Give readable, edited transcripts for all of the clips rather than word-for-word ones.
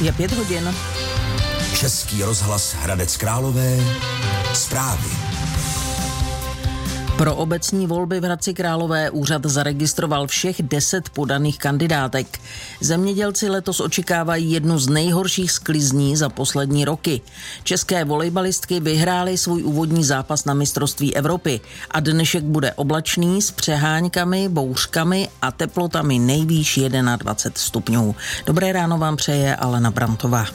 Je 5 hodin. Český rozhlas Hradec Králové. Zprávy. Pro obecní volby v Hradci Králové úřad zaregistroval všech 10 podaných kandidátek. Zemědělci letos očekávají jednu z nejhorších sklizní za poslední roky. České volejbalistky vyhrály svůj úvodní zápas na mistrovství Evropy a dnešek bude oblačný s přeháňkami, bouřkami a teplotami nejvýš 21 stupňů. Dobré ráno vám přeje Alena Brantová.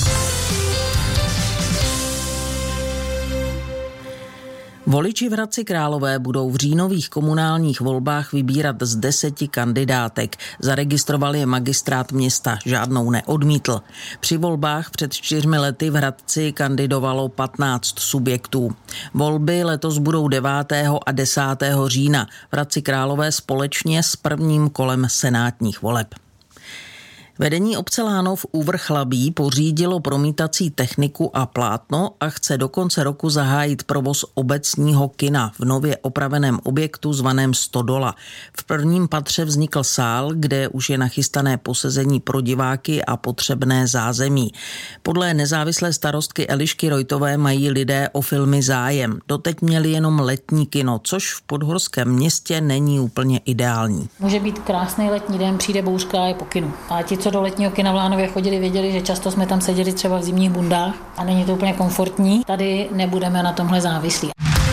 Voliči v Hradci Králové budou v říjnových komunálních volbách vybírat z 10 kandidátek. Zaregistroval je magistrát města, žádnou neodmítl. Při volbách před 4 lety v Hradci kandidovalo 15 subjektů. Volby letos budou 9. a 10. října v Hradci Králové společně s prvním kolem senátních voleb. Vedení obce Lánov u Vrchlabí pořídilo promítací techniku a plátno a chce do konce roku zahájit provoz obecního kina v nově opraveném objektu zvaném Stodola. V prvním patře vznikl sál, kde už je nachystané posezení pro diváky a potřebné zázemí. Podle nezávislé starostky Elišky Rojtové mají lidé o filmy zájem. Doteď měli jenom letní kino, což v podhorském městě není úplně ideální. Může být krásný letní den, přijde bouřka a je po kinu. A ti, co do letního kina v Lánově chodili, věděli, že často jsme tam seděli třeba v zimních bundách a není to úplně komfortní. Tady nebudeme na tomhle závislí.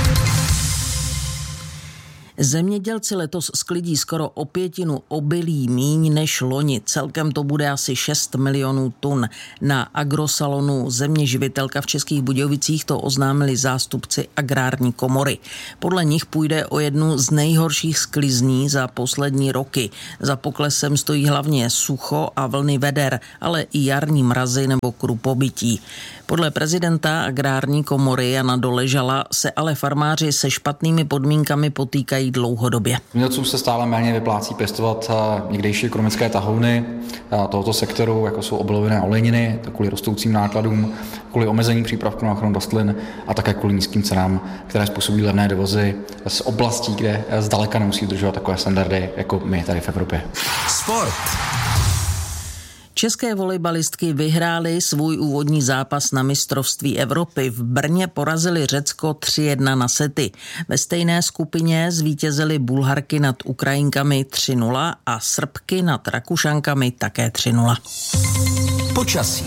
Zemědělci letos sklidí skoro o 1/5 obilí míň než loni. Celkem to bude asi 6 milionů tun. Na agrosalonu Země živitelka v Českých Budějovicích to oznámili zástupci agrární komory. Podle nich půjde o jednu z nejhorších sklizní za poslední roky. Za poklesem stojí hlavně sucho a vlny veder, ale i jarní mrazy nebo krupobytí. Podle prezidenta agrární komory Jana Doležala se ale farmáři se špatnými podmínkami potýkají dlouhodobě. Zemědělcům se stále méně vyplácí pěstovat někdejší ekonomické tahouny tohoto sektoru, jako jsou obiloviny a olejniny, kvůli rostoucím nákladům, kvůli omezení přípravků na ochranu rostlin a také kvůli nízkým cenám, které způsobují levné dovozy z oblastí, kde zdaleka nemusí dodržovat takové standardy, jako my tady v Evropě. Sport. České volejbalistky vyhrály svůj úvodní zápas na mistrovství Evropy. V Brně porazili Řecko 3-1 na sety. Ve stejné skupině zvítězily Bulharky nad Ukrajinkami 3-0 a Srbky nad Rakušankami také 3-0. Počasí.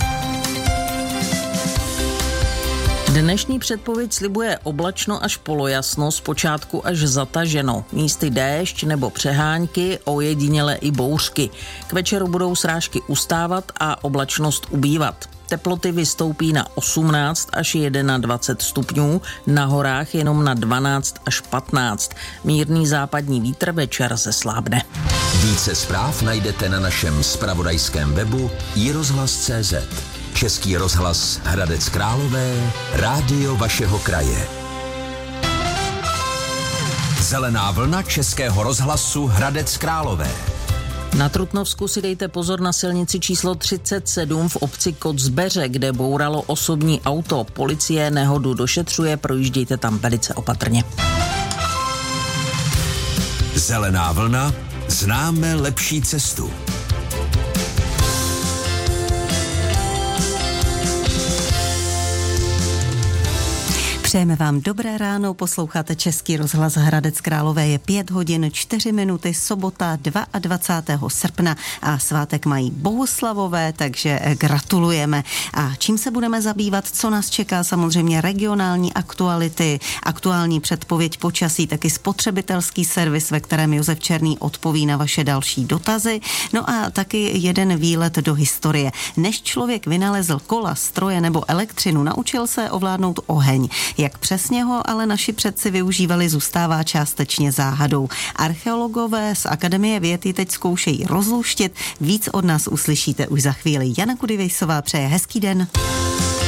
Dnešní předpověď slibuje oblačno až polojasno, zpočátku až zataženo. Místy déšť nebo přeháňky, ojediněle i bouřky. K večeru budou srážky ustávat a oblačnost ubývat. Teploty vystoupí na 18 až 21 stupňů, na horách jenom na 12 až 15. Mírný západní vítr večer zeslábne. Více zpráv najdete na našem zpravodajském webu iRozhlas.cz. Český rozhlas Hradec Králové, rádio vašeho kraje. Zelená vlna Českého rozhlasu Hradec Králové. Na Trutnovsku si dejte pozor na silnici číslo 37 v obci Kocbeře, kde bouralo osobní auto. Policie nehodu došetřuje, projíždějte tam velice opatrně. Zelená vlna, známe lepší cestu. Přejeme vám dobré ráno, posloucháte Český rozhlas Hradec Králové, je 5 hodin 4 minuty, sobota 22. srpna a svátek mají bohuslavové, takže gratulujeme. A čím se budeme zabývat, co nás čeká, samozřejmě regionální aktuality, aktuální předpověď počasí, taky spotřebitelský servis, ve kterém Josef Černý odpoví na vaše další dotazy, no a taky jeden výlet do historie. Než člověk vynalezl kola, stroje nebo elektřinu, naučil se ovládnout oheň. Jak přesně ho ale naši předci využívali, zůstává částečně záhadou. Archeologové z Akademie věd ji teď zkoušejí rozluštit. Víc od nás uslyšíte už za chvíli. Jana Kudivejsová přeje hezký den.